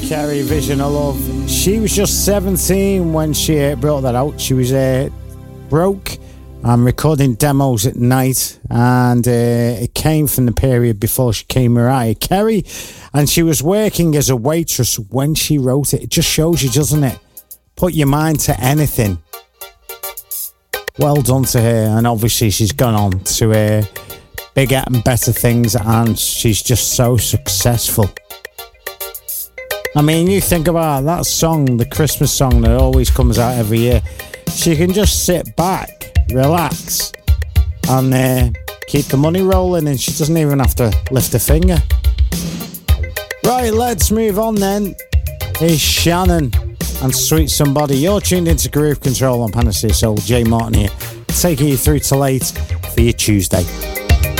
Kerry, Vision of Love. She was just 17 when she brought that out. She was broke and recording demos at night, and it came from the period before she came Mariah Carey, and she was working as a waitress when she wrote it. It just shows you, doesn't it? Put your mind to anything. Well done to her, and obviously she's gone on to bigger and better things, and she's just so successful. I mean, you think about that song, the Christmas song that always comes out every year. She can just sit back, relax, and keep the money rolling, and she doesn't even have to lift a finger. Right, let's move on then. Here's Shannon and Sweet Somebody. You're tuned into Groove Control on Panacea Soul. Jay Martin here, taking you through to late for your Tuesday.